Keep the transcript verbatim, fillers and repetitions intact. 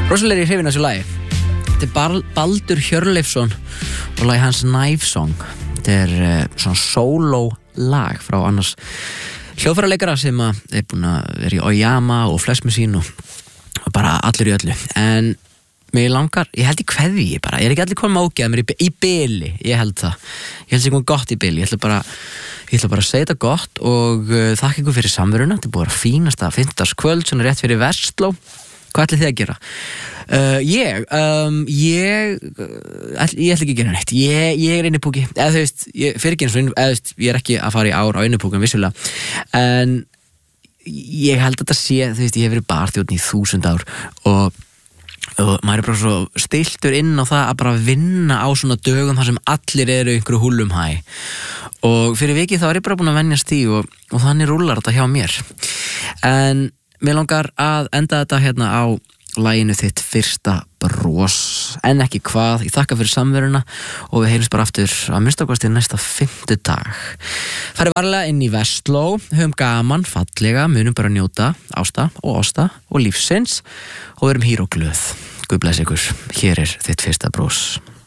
Rosalega er ég hrifin af þessu lagi. Þetta er Bal- Baldur Hjörleifsson og lagi hans Knife Song. Þetta er uh, svona solo lag frá annars hljóðfæraleikara sem að er búin að vera í Oyama og Flesmusín og, og bara allir í öllu. En mér langar, ég held í kveðji bara, ég er ekki allir komið með ógeð mér í, í byli, ég held það. Ég held það komið gott í byli, ég ætla bara ég ætla bara að segja þetta gott og uh, þakka ykkur fyrir samveruna. Þetta er búin að vera fínasta fimmtudagskvöld, svona rétt fyrir Versló. Hvað ætlið þið að gera? Uh, ég, um, ég, uh, ætl, ég ætla ekki að gera neitt. Ég, ég er innipúki, eða þú veist, ég fyrir ekki eins og inn, eða þú veist, ég er ekki að fara í ár á innipúkum vissulega, en ég held að þetta sé, þú veist, ég hef verið barþjónn í þúsund ár og, og maður er bara svo stiltur inn á það að bara vinna á svona dögum þar sem allir eru einhverju húllumhæ og fyrir vikið þá er ég bara búin að venjast því og, og þannig rúlar þetta hjá mér. En mér langar að enda þetta hérna á laginu þitt fyrsta bros, en ekki hvað. Ég þakka fyrir samveruna og við heyrjumst bara aftur að minnst næsta fimmtudag. Farið varlega inn í Versló, höfum gaman, fallega, munum bara njóta ásta og ásta og lífsins og verum hýr og glöð. Guð bless ykkur, hér er þitt fyrsta bros.